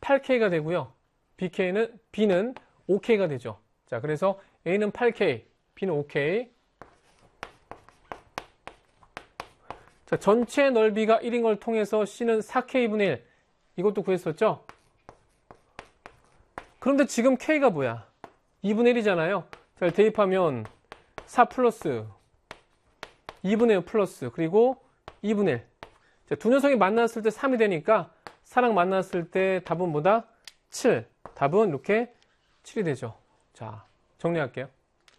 8K가 되고요. B는 5K가 되죠. 자, 그래서 A는 8K, B는 5K. 자, 전체 넓이가 1인 걸 통해서 C는 4K분의 1. 이것도 구했었죠? 그런데 지금 K가 뭐야? 2분의 1이잖아요. 자, 대입하면 4 플러스 2분의 1 플러스 그리고 2분의 1. 자, 두 녀석이 만났을 때 3이 되니까 4랑 만났을 때 답은 뭐다? 7. 답은 이렇게 7이 되죠. 자, 정리할게요.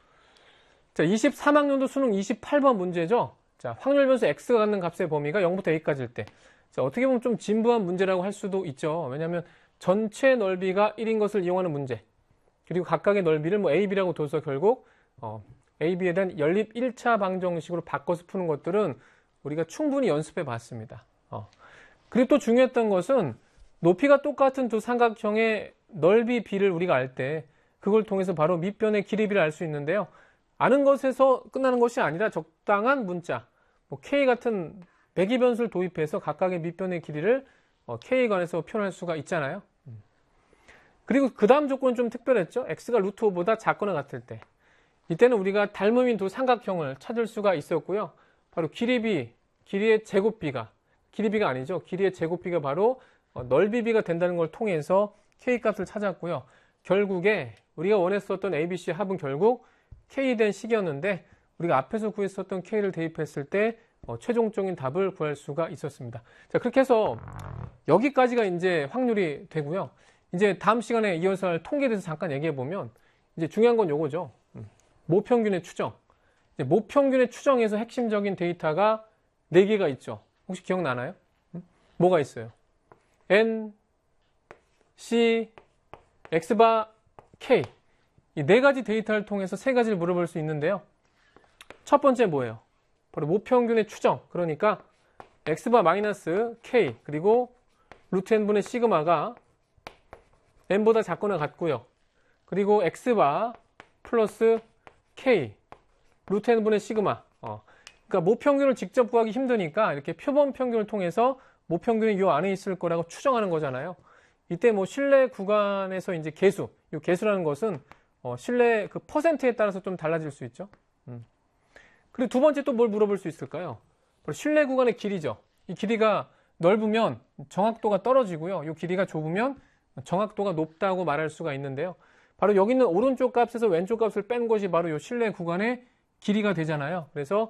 자, 23학년도 수능 28번 문제죠. 자, 확률 변수 x가 갖는 값의 범위가 0부터 a까지일 때. 자, 어떻게 보면 좀 진부한 문제라고 할 수도 있죠. 왜냐하면 전체 넓이가 1인 것을 이용하는 문제. 그리고 각각의 넓이를 뭐 a, b라고 둬서 결국 a, b에 대한 연립 1차 방정식으로 바꿔서 푸는 것들은 우리가 충분히 연습해 봤습니다. 그리고 또 중요했던 것은 높이가 똑같은 두 삼각형의 넓이 b를 우리가 알 때 그걸 통해서 바로 밑변의 길이 b를 알 수 있는데요. 아는 것에서 끝나는 것이 아니라 적당한 문자, 뭐 k 같은 배기 변수를 도입해서 각각의 밑변의 길이를 k에 관해서 표현할 수가 있잖아요. 그리고 그 다음 조건은 좀 특별했죠. x가 루트 5보다 작거나 같을 때. 이때는 우리가 닮음인 두 삼각형을 찾을 수가 있었고요. 바로 길이 b, 길이의 제곱 b가, 길이 b가 아니죠. 길이의 제곱 b가 바로 넓이 b가 된다는 걸 통해서 k 값을 찾았고요. 결국에 우리가 원했었던 ABC 합은 결국 k 된 식이었는데 우리가 앞에서 구했었던 k를 대입했을 때 최종적인 답을 구할 수가 있었습니다. 자, 그렇게 해서 여기까지가 이제 확률이 되고요. 이제 다음 시간에 이어서 할 통계에 대해서 잠깐 얘기해 보면 이제 중요한 건 요거죠. 모평균의 추정. 이제 모평균의 추정에서 핵심적인 데이터가 4개가 있죠. 혹시 기억나나요? 뭐가 있어요? N, C, X바, K. 이 4가지 데이터를 통해서 3가지를 물어볼 수 있는데요. 첫 번째 뭐예요? 바로 모평균의 추정. 그러니까 X바 마이너스 K 그리고 루트 N분의 시그마가 N보다 작거나 같고요. 그리고 X바 플러스 K 루트 N분의 시그마. 그러니까 모평균을 직접 구하기 힘드니까 이렇게 표본 평균을 통해서 모평균이 이 안에 있을 거라고 추정하는 거잖아요. 이때 뭐 신뢰 구간에서 이제 개수, 이 개수라는 것은 신뢰 그 퍼센트에 따라서 좀 달라질 수 있죠. 그리고 두 번째 또 뭘 물어볼 수 있을까요? 바로 신뢰 구간의 길이죠. 이 길이가 넓으면 정확도가 떨어지고요. 이 길이가 좁으면 정확도가 높다고 말할 수가 있는데요. 바로 여기 있는 오른쪽 값에서 왼쪽 값을 뺀 것이 바로 이 신뢰 구간의 길이가 되잖아요. 그래서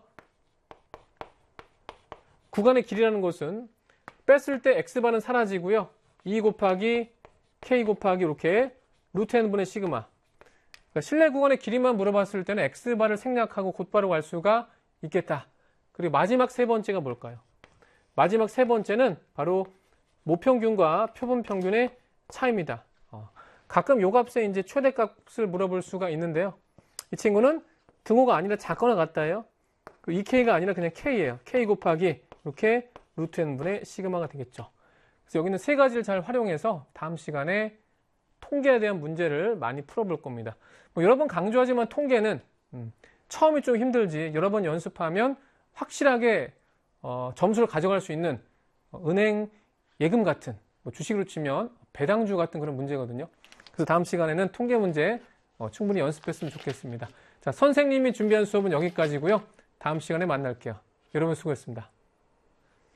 구간의 길이라는 것은 뺐을 때 x바는 사라지고요. 2 곱하기 k 곱하기 이렇게 루트 n분의 시그마. 그러니까 신뢰 구간의 길이만 물어봤을 때는 x바를 생략하고 곧바로 갈 수가 있겠다. 그리고 마지막 세 번째가 뭘까요? 마지막 세 번째는 바로 모평균과 표본평균의 차이입니다. 가끔 요 값에 이제 최대값을 물어볼 수가 있는데요. 이 친구는 등호가 아니라 작거나 같다예요. 이 k가 아니라 그냥 k예요. k 곱하기 이렇게 루트 n분의 시그마가 되겠죠. 그래서 여기는 세 가지를 잘 활용해서 다음 시간에 통계에 대한 문제를 많이 풀어볼 겁니다. 뭐 여러 번 강조하지만 통계는 처음이 좀 힘들지 여러 번 연습하면 확실하게 점수를 가져갈 수 있는 은행 예금 같은 뭐 주식으로 치면 배당주 같은 그런 문제거든요. 그래서 다음 시간에는 통계 문제 충분히 연습했으면 좋겠습니다. 자, 선생님이 준비한 수업은 여기까지고요. 다음 시간에 만날게요. 여러분 수고했습니다.